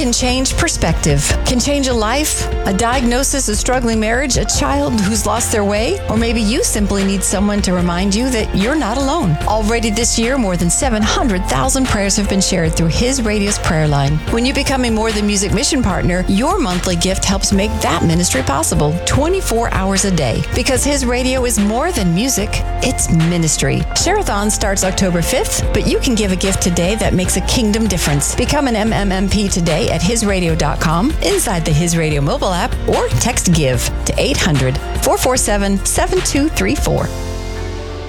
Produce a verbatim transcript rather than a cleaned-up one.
can change perspective, can change a life, a diagnosis, a struggling marriage, a child who's lost their way, or maybe you simply need someone to remind you that you're not alone. Already this year, more than seven hundred thousand prayers have been shared through His Radio's prayer line. When you become a More Than Music mission partner, your monthly gift helps make that ministry possible twenty-four hours a day. Because His Radio is more than music, it's ministry. Share-a-thon starts October fifth, but you can give a gift today that makes a kingdom difference. Become an M M M P today at his radio dot com, inside the His Radio mobile app, or text GIVE to eight hundred, four four seven, seven two three four.